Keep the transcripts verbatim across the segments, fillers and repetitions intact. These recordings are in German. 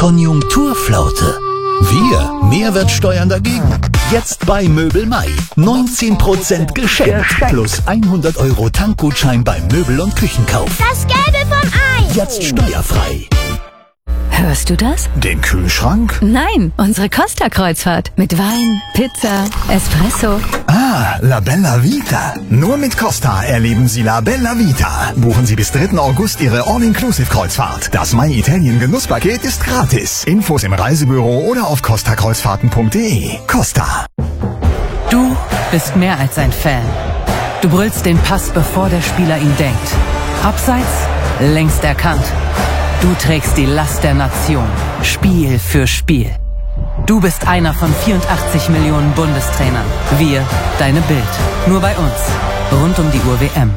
Konjunkturflaute. Wir Mehrwertsteuern dagegen. Jetzt bei Möbel Mai. neunzehn Prozent geschenkt. Plus hundert Euro Tankgutschein beim Möbel- und Küchenkauf. Das Gelbe vom Ei. Jetzt steuerfrei. Hörst du das? Den Kühlschrank? Nein, unsere Costa-Kreuzfahrt. Mit Wein, Pizza, Espresso. Ah, La Bella Vita. Nur mit Costa erleben Sie La Bella Vita. Buchen Sie bis dritten August Ihre All-Inclusive-Kreuzfahrt. Das My Italien Genusspaket ist gratis. Infos im Reisebüro oder auf costa kreuzfahrten punkt de. Costa. Du bist mehr als ein Fan. Du brüllst den Pass, bevor der Spieler ihn denkt. Abseits, längst erkannt. Du trägst die Last der Nation, Spiel für Spiel. Du bist einer von vierundachtzig Millionen Bundestrainern. Wir, deine Bild. Nur bei uns. Rund um die Uhr W M.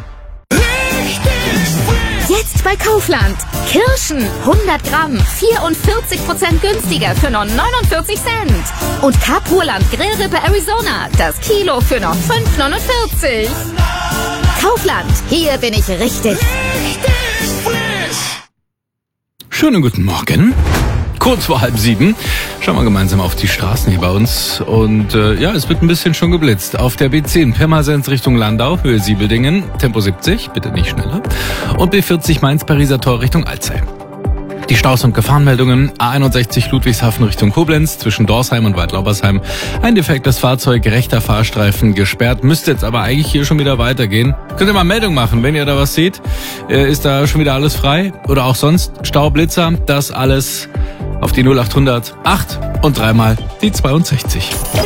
Jetzt bei Kaufland. Kirschen hundert Gramm, vierundvierzig Prozent günstiger für nur neunundvierzig Cent. Und Kapurland Grillrippe Arizona, das Kilo für noch fünf neunundvierzig. Kaufland, hier bin ich richtig. Schönen guten Morgen. Kurz vor halb sieben. Schauen wir gemeinsam auf die Straßen hier bei uns. Und äh, ja, es wird ein bisschen schon geblitzt. Auf der B zehn Pirmasens Richtung Landau, Höhe Siebeldingen, Tempo siebzig, bitte nicht schneller. Und B vierzig Mainz-Pariser Tor Richtung Alzey. Die Staus- und Gefahrenmeldungen: A einundsechzig Ludwigshafen Richtung Koblenz, zwischen Dorsheim und Waldlaubersheim. Ein defektes Fahrzeug, rechter Fahrstreifen gesperrt. Müsste jetzt aber eigentlich hier schon wieder weitergehen. Könnt ihr mal Meldung machen, wenn ihr da was seht. Äh, ist da schon wieder alles frei? Oder auch sonst Stau, Blitzer, das alles auf die null achthundert acht und dreimal die zweiundsechzig.